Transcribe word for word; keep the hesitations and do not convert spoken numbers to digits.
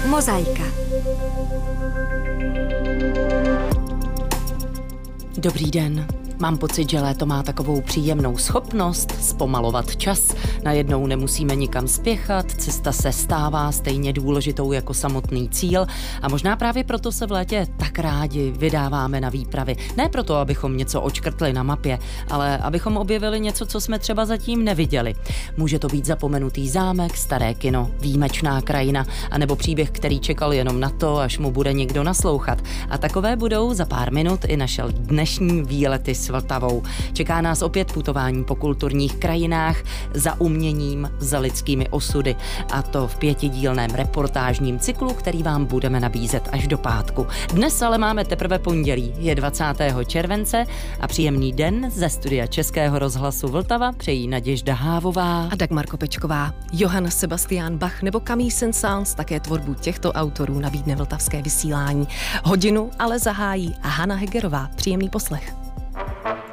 Mozaika. Dobrý den. Mám pocit, že léto má takovou příjemnou schopnost zpomalovat čas. Najednou nemusíme nikam spěchat, cesta se stává stejně důležitou jako samotný cíl a možná právě proto se v létě tak rádi vydáváme na výpravy. Ne proto, abychom něco očkrtli na mapě, ale abychom objevili něco, co jsme třeba zatím neviděli. Může to být zapomenutý zámek, staré kino, výjimečná krajina, anebo příběh, který čekal jenom na to, až mu bude někdo naslouchat. A takové budou za pár minut i naše dnešní výlety s Vltavou. Čeká nás opět putování po kulturních krajinách, za uměním, za lidskými osudy, a to v pětidílném reportážním cyklu, který vám budeme nabízet až do pátku. Dnes ale máme teprve pondělí, je dvacátého července a příjemný den ze studia Českého rozhlasu Vltava přejí Naděžda Hávová a Dagmar Kopečková. Johann Sebastian Bach nebo Camille Saint-Saëns také tvorbu těchto autorů nabídne vltavské vysílání. Hodinu ale zahájí Hana Hegerová. Příjemný poslech.